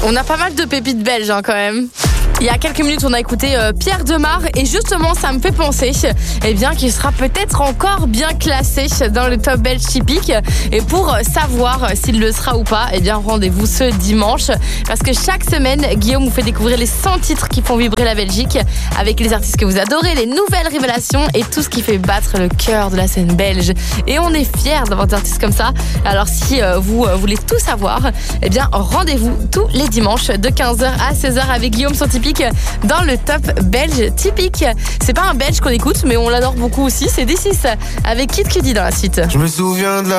On a pas mal de pépites belges quand même. Il y a quelques minutes, on a écouté Pierre Demar et justement, ça me fait penser qu'il sera peut-être encore bien classé dans le top belge typique. Et pour savoir s'il le sera ou pas, rendez-vous ce dimanche parce que chaque semaine, Guillaume vous fait découvrir les 100 titres qui font vibrer la Belgique avec les artistes que vous adorez, les nouvelles révélations et tout ce qui fait battre le cœur de la scène belge. Et on est fiers d'avoir des artistes comme ça. Alors si vous voulez tout savoir, rendez-vous tous les dimanches de 15h à 16h avec Guillaume sur Typique dans le top belge typique. C'est pas un belge qu'on écoute, mais on l'adore beaucoup aussi. C'est D6 avec Kid Cudi dans la suite. Je me souviens de la